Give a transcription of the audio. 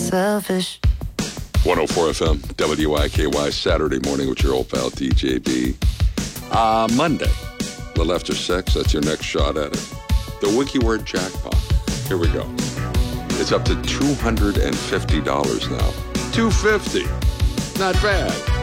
selfish. 104 FM, WIKY, Saturday morning with your old pal DJB. Monday, a little after 6, that's your next shot at it. The wiki word jackpot. Here we go. It's up to $250 now. $250. Not bad.